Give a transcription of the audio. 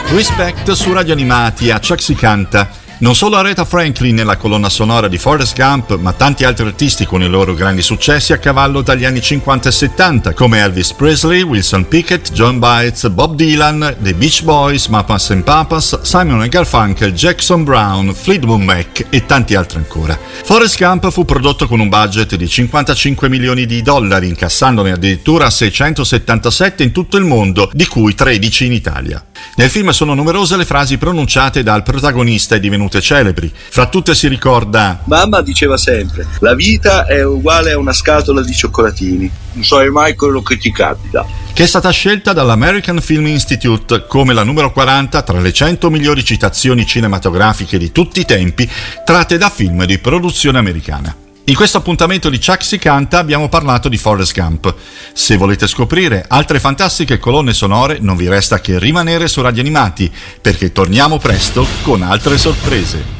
Respect su Radio Animati, a Chuck si canta. Non solo Aretha Franklin nella colonna sonora di Forrest Gump, ma tanti altri artisti con i loro grandi successi a cavallo dagli anni 50 e 70, come Elvis Presley, Wilson Pickett, John Baez, Bob Dylan, The Beach Boys, Mamas and Papas, Simon & Garfunkel, Jackson Browne, Fleetwood Mac e tanti altri ancora. Forrest Gump fu prodotto con un budget di $55 milioni, incassandone addirittura 677 in tutto il mondo, di cui 13 in Italia. Nel film sono numerose le frasi pronunciate dal protagonista e divenute celebri. Fra tutte si ricorda: mamma diceva sempre, la vita è uguale a una scatola di cioccolatini, non sai mai quello che ti capita, che è stata scelta dall'American Film Institute come la numero 40 tra le 100 migliori citazioni cinematografiche di tutti i tempi tratte da film di produzione americana. In questo appuntamento di Chuck si canta abbiamo parlato di Forrest Gump. Se volete scoprire altre fantastiche colonne sonore non vi resta che rimanere su Radio Animati, perché torniamo presto con altre sorprese.